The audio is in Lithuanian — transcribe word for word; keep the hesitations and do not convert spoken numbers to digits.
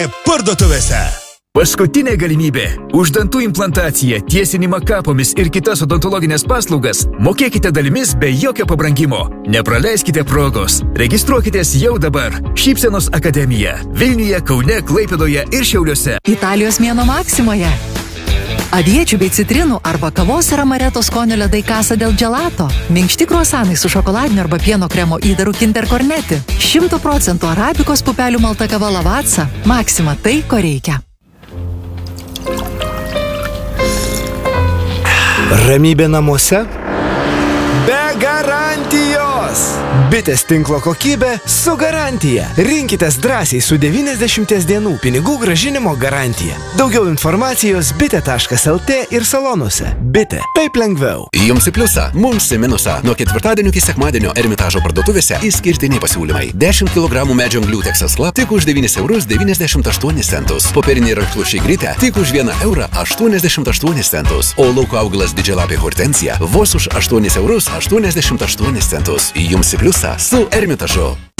Parduotuvėse. Paskutinė galimybė. Už dantų implantaciją, tiesinimą kapomis ir kitas odontologinės paslaugas mokėkite dalimis be jokio pabrangimo. Nepraleiskite progos. Registruokitės jau dabar. Šypsenos akademija. Vilniuje, Kaune, Klaipėdoje ir Šiauliuose. Italijos mėno Maksimoje. Aviečių bei citrinų arba kavos ir amareto skonio ledai Casa del Gelato. Minkšti kruasanai su šokoladiniu arba pieno kremo įdaru Kinder Cornetti. šimtų procentų arabikos pupelių malta kava Lavazza. Maksima tai, ko reikia. Ramybė namuose? Be garantijos! Bitės tinklo kokybė su garantija. Rinkitės drąsiai su devyniasdešimties dienų pinigų gražinimo garantija. Daugiau informacijos bitė taškas lt ir salonuose. Bitė. Taip lengviau. Jums į pliusą, mums į minusą. Nuo ketvirtadienio iki sekmadienio Ermitažo parduotuvėse išskirtiniai pasiūlymai. dešimt kilogramų medžio anglių Texas Club tik už devynis eurus devyniasdešimt aštuonis centus. Popieriniai rankšluosčiai Grytė tik už vieną eurą aštuoniasdešimt aštuonis centus. O lauko augalas didžialapė Hortensija vos už aštuonis eurus aštuoniasdešimt aštuonis centus. Jums į pliusą su Ermitažu.